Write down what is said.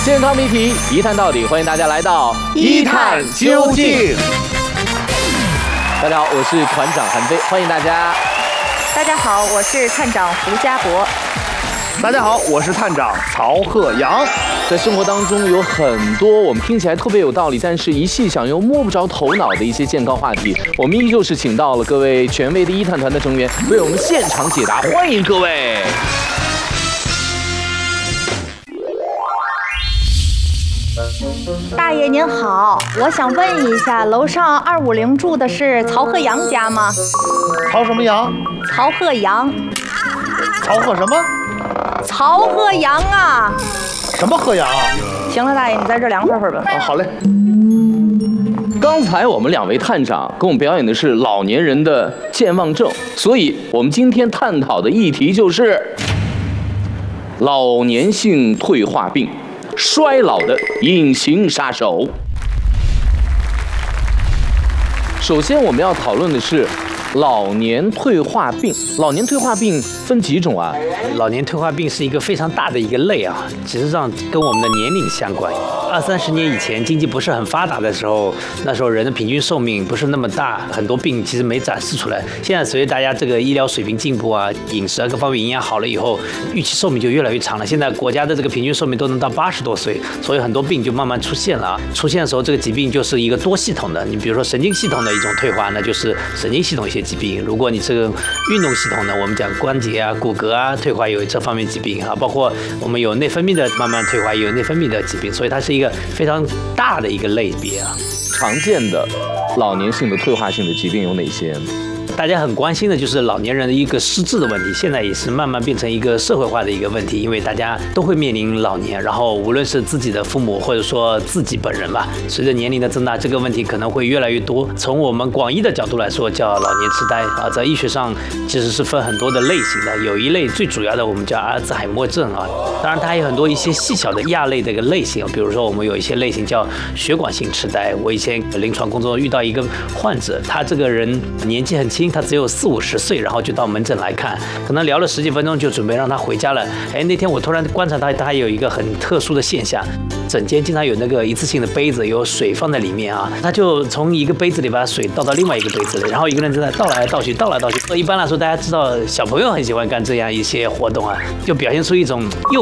健康谜题一探到底，欢迎大家来到一探究竟。大家好，我是团长韩飞，欢迎大家。 大家好，我是探长胡家博。 大家好，我是探长曹鹤阳。 在生活当中有很多我们听起来特别有道理，但是一细想又摸不着头脑的一些健康话题，我们依旧是请到了各位权威的一探团的成员为我们现场解答，欢迎各位。 大爷您好，我想问一下，楼上250住的是曹鹤阳家吗？ 曹什么阳？ 曹鹤阳。 曹鹤什么？ 曹鹤阳啊！ 什么鹤阳啊？ 行了，大爷，你在这凉快会儿吧。 好嘞。 刚才我们两位探长跟我们表演的是老年人的健忘症，所以我们今天探讨的议题就是老年性退化病，衰老的隐形杀手。首先我们要讨论的是老年退化病。老年退化病分几种啊？ 老年退化病是一个非常大的一个类啊，实际上跟我们的年龄相关。20-30年以前经济不是很发达的时候，那时候人的平均寿命不是那么大，很多病其实没展示出来。现在随着大家这个医疗水平进步啊，饮食啊各方面营养好了以后，预期寿命就越来越长了。现在国家的这个平均寿命都能到80多岁，所以很多病就慢慢出现了。出现的时候，这个疾病就是一个多系统的。你比如说神经系统的一种退化，那就是神经系统一些疾病。如果你这个运动系统呢，我们讲关节啊、骨骼啊退化有这方面疾病啊，包括我们有内分泌的慢慢退化，也有内分泌的疾病，所以它是一个非常大的一个类别啊。 常见的老年性的退化性的疾病有哪些？ 大家很关心的就是老年人的一个失智的问题，现在也是慢慢变成一个社会化的一个问题，因为大家都会面临老年，然后无论是自己的父母或者说自己本人吧，随着年龄的增大，这个问题可能会越来越多。从我们广义的角度来说，叫老年痴呆啊，在医学上其实是分很多的类型的，有一类最主要的我们叫阿尔兹海默症啊，当然它还有很多一些细小的亚类的一个类型，比如说我们有一些类型叫血管性痴呆。我以前临床工作遇到一个患者，他这个人年纪很轻，他只有40-50岁，然后就到门诊来看，可能聊了10几分钟就准备让他回家了。那天我突然观察他有一个很特殊的现象，诊间经常有那个一次性的杯子，有水放在里面啊，他就从一个杯子里把水倒到另外一个杯子里，然后一个人在倒来倒去，倒来倒去。一般来说，大家知道小朋友很喜欢干这样一些活动啊，就表现出一种幼